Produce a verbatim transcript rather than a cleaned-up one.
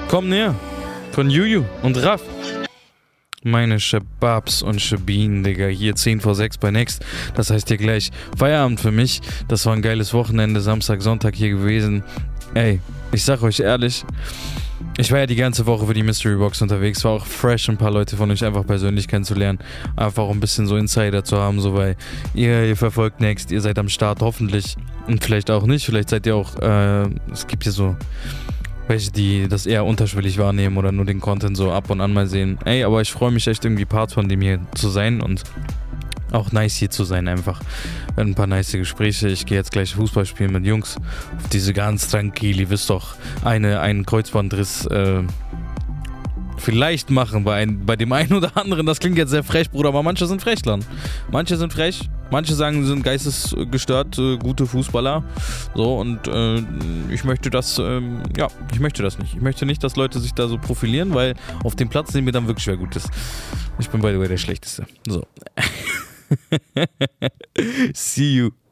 Komm näher. Von Juju und Raff. Meine Shababs und Shabinen, Digga. Hier zehn vor sechs bei Next. Das heißt hier gleich Feierabend für mich. Das war ein geiles Wochenende. Samstag, Sonntag hier gewesen. Ey, ich sag euch ehrlich, ich war ja die ganze Woche für die Mystery Box unterwegs. War auch fresh, ein paar Leute von euch einfach persönlich kennenzulernen. Einfach auch ein bisschen so Insider zu haben, so weil ihr, ihr verfolgt Next, ihr seid am Start hoffentlich. Und vielleicht auch nicht. Vielleicht seid ihr auch, äh, es gibt hier so welche, die das eher unterschwellig wahrnehmen oder nur den Content so ab und an mal sehen. Ey, aber ich freue mich echt irgendwie Part von dem hier zu sein und auch nice hier zu sein einfach. Ein paar nice Gespräche. Ich gehe jetzt gleich Fußball spielen mit Jungs. Auf diese ganz tranquil, ihr wisst doch, eine, einen Kreuzbandriss äh, vielleicht machen bei, ein, bei dem einen oder anderen. Das klingt jetzt sehr frech, Bruder, aber manche sind frech, Land. Manche sind frech. Manche sagen, sie sind geistesgestört, äh, gute Fußballer. So, und äh, ich möchte das, ähm, ja, ich möchte das nicht. Ich möchte nicht, dass Leute sich da so profilieren, weil auf dem Platz sehen wir dann wirklich, wer gut ist. Ich bin by the way der Schlechteste. So. See you.